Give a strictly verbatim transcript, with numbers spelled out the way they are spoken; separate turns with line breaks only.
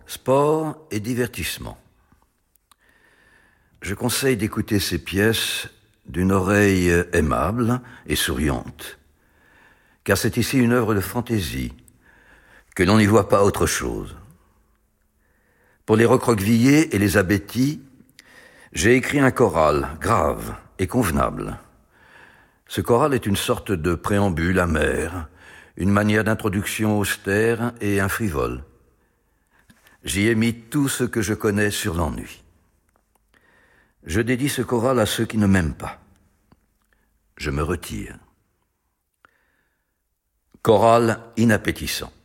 sport et divertissement. Je conseille d'écouter ces pièces d'une oreille aimable et souriante, car c'est ici une œuvre de fantaisie, que l'on n'y voit pas autre chose. Pour les recroquevillés et les abétis, j'ai écrit un choral grave et convenable. Ce choral est une sorte de préambule amer, une manière d'introduction austère et infrivole. J'y ai mis tout ce que je connais sur l'ennui. Je dédie ce choral à ceux qui ne m'aiment pas. Je me retire. Choral inappétissant.